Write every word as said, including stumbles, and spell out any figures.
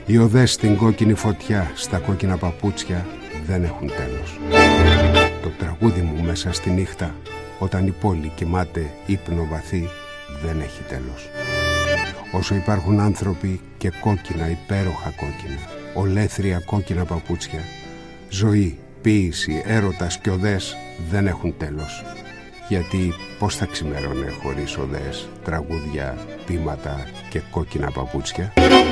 Οι οδές στην κόκκινη φωτιά, στα κόκκινα παπούτσια δεν έχουν τέλος. Το τραγούδι μου μέσα στη νύχτα, όταν η πόλη κοιμάται ύπνο βαθύ, δεν έχει τέλος. Όσο υπάρχουν άνθρωποι και κόκκινα, υπέροχα κόκκινα, ολέθρια κόκκινα παπούτσια, ζωή, ποίηση, έρωτας και οδές δεν έχουν τέλος. Γιατί πώς θα ξημέρωνε χωρίς οδές, τραγούδια, ποίηματα και κόκκινα παπούτσια?